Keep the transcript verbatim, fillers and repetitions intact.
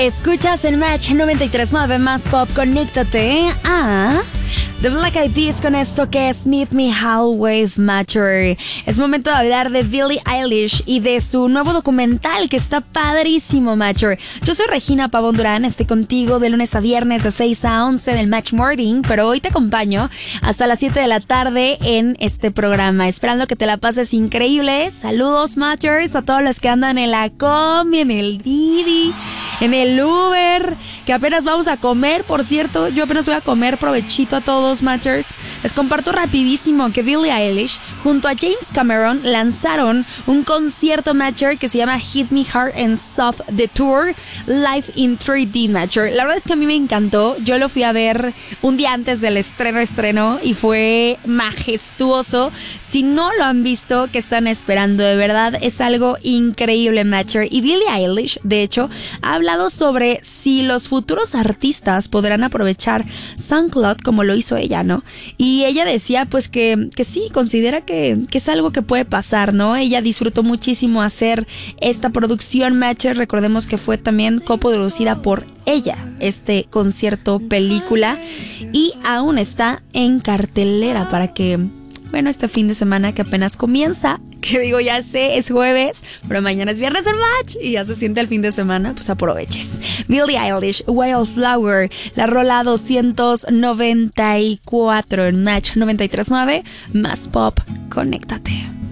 Escuchas en Match noventa y tres punto nueve Más Pop. Conéctate a The Black Eyed Peas con esto que es Meet Me Halfway Mature. Es momento de hablar de Billie Eilish y de su nuevo documental que está padrísimo, Mature. Yo soy Regina Pavón Durán, estoy contigo de lunes a viernes de seis a once del Match Morning, pero hoy te acompaño hasta las siete de la tarde en este programa, esperando que te la pases increíble. Saludos, Matures, a todos los que andan en la combi, en el Didi, en el Uber, que apenas vamos a comer, por cierto. Yo apenas voy a comer, provechito a todos, Matchers. Les comparto rapidísimo que Billie Eilish junto a James Cameron lanzaron un concierto, Matcher, que se llama Hit Me Hard and Soft The Tour Live in tres D, Matcher. La verdad es que a mí me encantó. Yo lo fui a ver un día antes del estreno estreno y fue majestuoso. Si no lo han visto, ¿qué están esperando? De verdad, es algo increíble, Matcher. Y Billie Eilish, de hecho, ha hablado sobre si los futuros artistas podrán aprovechar SoundCloud como lo hizo ella, ¿no? Y ella decía pues que, que sí, considera que, que es algo que puede pasar, ¿no? Ella disfrutó muchísimo hacer esta producción, Matcher. Recordemos que fue también coproducida por ella, este concierto película, y aún está en cartelera para que, bueno, este fin de semana que apenas comienza, que digo, ya sé, es jueves, pero mañana es viernes en Match y ya se siente el fin de semana, pues aproveches. Billie Eilish, Wildflower, la rola doscientos noventa y cuatro en Match noventa y tres punto nueve, Más Pop, conéctate.